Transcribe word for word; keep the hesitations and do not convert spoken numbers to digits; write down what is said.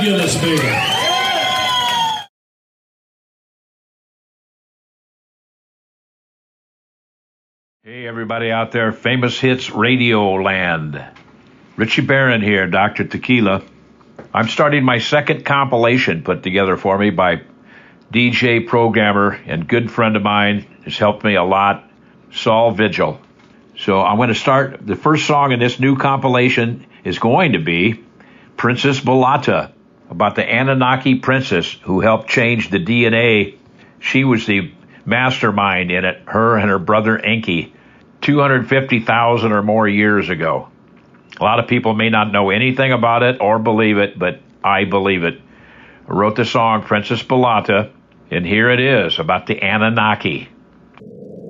Fabulous, baby. Hey, everybody out there, Famous Hits Radio Land. Richie Barron here, Doctor Tequila. I'm starting my second compilation put together for me by D J, programmer, and good friend of mine. Has helped me a lot, Saul Vigil. So I'm going to start, the first song in this new compilation is going to be Princess Balata, about the Anunnaki princess who helped change the D N A. She was the mastermind in it, her and her brother Enki, two hundred fifty thousand or more years ago. A lot of people may not know anything about it or believe it, but I believe it. I wrote the song Princess Balata, and here it is about the Anunnaki.